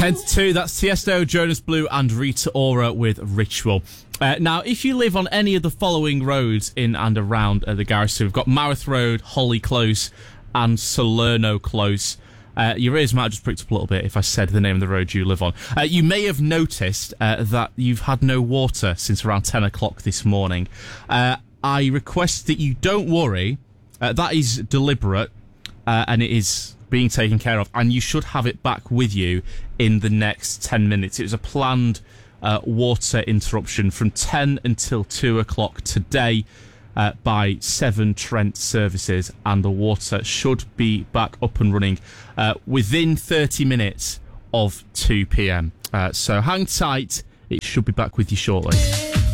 10 to 2, that's Tiesto, Jonas Blue and Rita Ora with Ritual. Now, if you live on any of the following roads in and around the garrison, we've got Mareth Road, Holly Close and Salerno Close. Your ears might have just pricked up a little bit if I said the name of the road you live on. You may have noticed that you've had no water since around 10 o'clock this morning. I request that you don't worry. That is deliberate, and it is being taken care of, and you should have it back with you in the next 10 minutes. It was a planned water interruption from 10 until 2 o'clock today by Severn Trent Services, and the water should be back up and running within 30 minutes of 2 p.m. So hang tight, it should be back with you shortly.